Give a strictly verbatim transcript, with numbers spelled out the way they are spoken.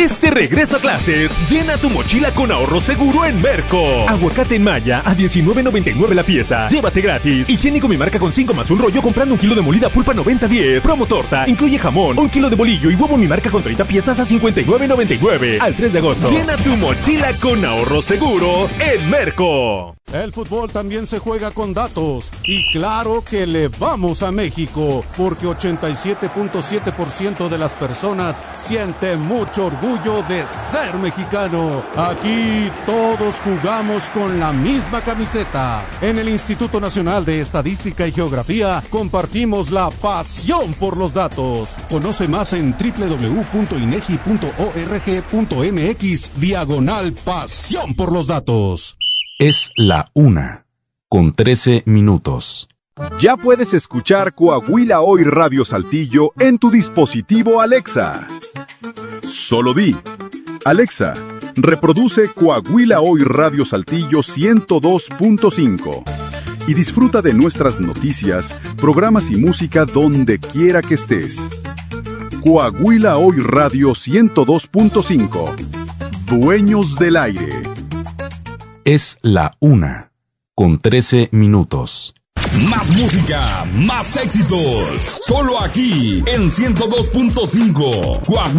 Este regreso a clases, llena tu mochila con ahorro seguro en Merco. Aguacate en Maya a diecinueve noventa y nueve la pieza. Llévate gratis. Higiénico mi marca con cinco más un rollo comprando un kilo de molida pulpa noventa diez. Promo torta, incluye jamón, un kilo de bolillo y huevo mi marca con treinta piezas a cincuenta y nueve noventa y nueve. Al tres de agosto. Llena tu mochila con ahorro seguro en Merco. El fútbol también se juega con datos y claro que le vamos a México porque ochenta y siete punto siete por ciento de las personas siente mucho orgullo de ser mexicano. Aquí todos jugamos con la misma camiseta. En el Instituto Nacional de Estadística y Geografía compartimos la pasión por los datos. Conoce más en doble u doble u doble u punto inegi punto org punto mx diagonal pasión por los datos. Es la una, con trece minutos. Ya puedes escuchar Coahuila Hoy Radio Saltillo en tu dispositivo Alexa. Solo di, Alexa, reproduce Coahuila Hoy Radio Saltillo ciento dos punto cinco y disfruta de nuestras noticias, programas y música donde quiera que estés. Coahuila Hoy Radio ciento dos punto cinco. Dueños del aire. Es la una, con trece minutos. Más música, más éxitos. Solo aquí en ciento dos punto cinco. Coahuila.